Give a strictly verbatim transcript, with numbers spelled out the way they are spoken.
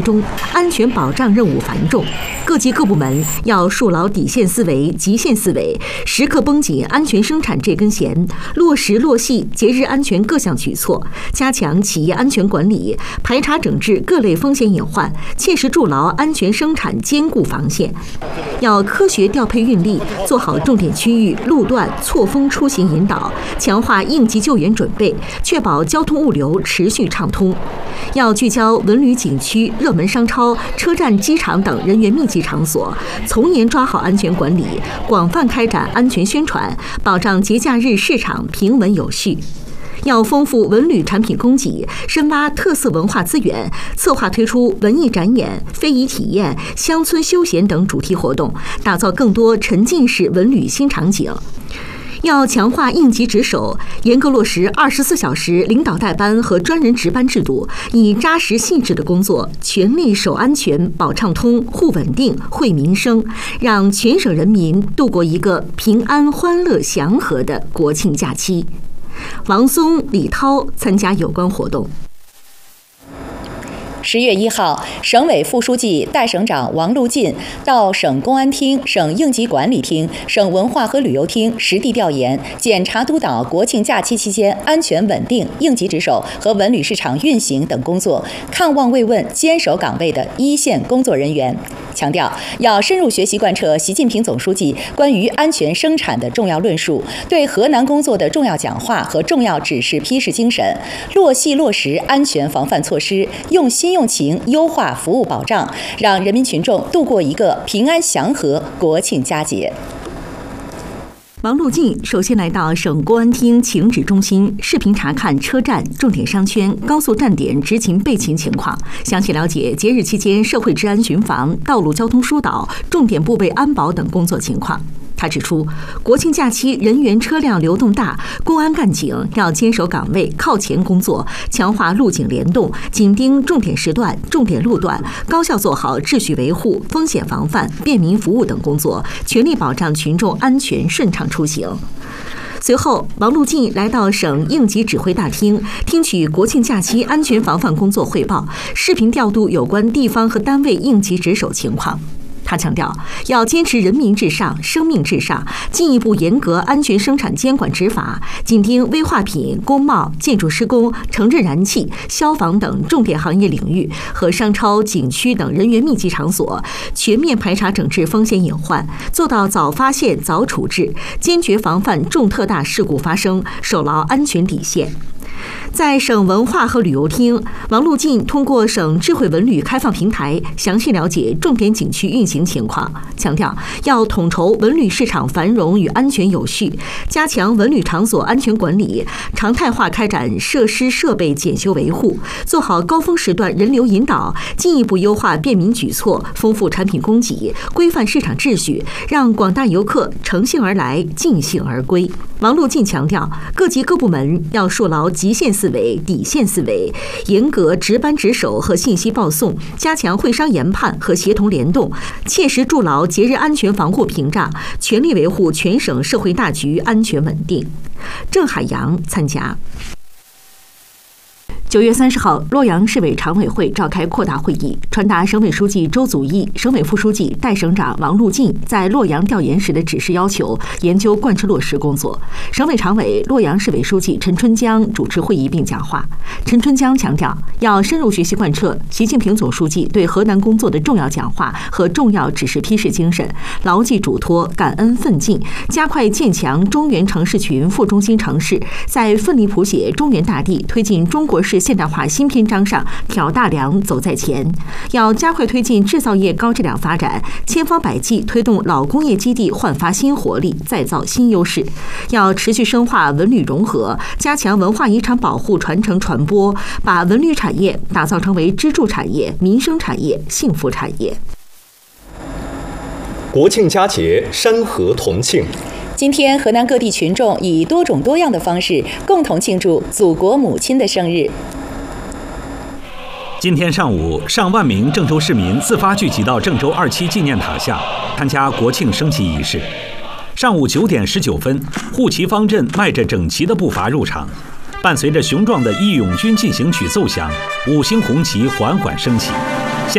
中，安全保障任务繁重，各级各部门要树牢底线思维、极限思维，时刻绷紧安全生产这根弦，落实落细节日安全各项举措，加强企业安全管理，排查整治各类风险隐患，切实筑牢安全生产坚固防线。要科学调配运力，做好重点区域路段错峰出行引导，强化应急救援准备，确保交通物流持续畅通。要聚焦文旅景区、热门商超、车站、机场等人员密集场所，从严抓好安全管理，广泛开展安全宣传，保障节假日市场平稳有序。要丰富文旅产品供给，深挖特色文化资源，策划推出文艺展演、非遗体验、乡村休闲等主题活动，打造更多沉浸式文旅新场景。要强化应急值守，严格落实二十四小时领导带班和专人值班制度，以扎实细致的工作，全力守安全、保畅通、护稳定、惠民生，让全省人民度过一个平安、欢乐、祥和的国庆假期。王松、李涛参加有关活动。 十月一号，省委副书记、代省长王路进到省公安厅、省应急管理厅、省文化和旅游厅实地调研，检查督导国庆假期期间安全稳定、应急值守和文旅市场运行等工作，看望慰问坚守岗位的一线工作人员。强调要深入学习贯彻习近平总书记关于安全生产的重要论述，对河南工作的重要讲话和重要指示批示精神，落细落实安全防范措施，用心用情优化服务保障，让人民群众度过一个平安祥和国庆佳节。 王路进首先来到省公安厅情指中心，视频查看车站、重点商圈、高速站点执勤备勤情况，详细了解节日期间社会治安巡防、道路交通疏导、重点部位安保等工作情况。他指出，国庆假期人员车辆流动大，公安干警要坚守岗位、靠前工作，强化路警联动，紧盯重点时段、重点路段，高效做好秩序维护、风险防范、便民服务等工作，全力保障群众安全顺畅出行。随后，王路进来到省应急指挥大厅，听取国庆假期安全防范工作汇报，视频调度有关地方和单位应急值守情况。他强调，要坚持人民至上、生命至上，进一步严格安全生产监管执法，紧盯危化品、工贸、建筑施工、城镇燃气、消防等重点行业领域和商超、景区等人员密集场所，全面排查整治风险隐患，做到早发现、早处置，坚决防范重特大事故发生，守牢安全底线。在省文化和旅游厅，王路进通过省智慧文旅开放平台详细了解重点景区运行情况，强调要统筹文旅市场繁荣与安全有序，加强文旅场所安全管理，常态化开展设施设备检修维护，做好高峰时段人流引导，进一步优化便民举措，丰富产品供给，规范市场秩序，让广大游客乘兴而来，尽兴而归。王路进强调，各级各部门要树牢极限思维、底线思维，严格值班值守和信息报送，加强会商研判和协同联动，切实筑牢节日安全防护屏障，全力维护全省社会大局安全稳定。郑海洋参加。九月三十号，洛阳市委常委会召开扩大会议，传达省委书记周祖义、省委副书记、代省长王路进在洛阳调研时的指示要求，研究贯彻落实工作。省委常委、洛阳市委书记陈春江主持会议并讲话。陈春江强调，要深入学习贯彻习近平总书记对河南工作的重要讲话和重要指示批示精神，牢记嘱托、感恩奋进，加快建强中原城市群副中心城市，在奋力谱写中原大地、推进中国式现代化新篇章上挑大梁走在前。要加快推进制造业高质量发展，千方百计推动老工业基地焕发新活力，再造新优势。要持续深化文旅融合，加强文化遗产保护传承传播，把文旅产业打造成为支柱产业、民生产业、幸福产业。 国庆佳节，山河同庆。 今天，河南各地群众以多种多样的方式共同庆祝祖国母亲的生日。 今天上午，上万名郑州市民自发聚集到郑州二七纪念塔下，参加国庆升旗仪式。上午九点十九分，护旗方阵迈着整齐的步伐入场，伴随着雄壮的《义勇军进行曲》奏响，五星红旗缓缓升起。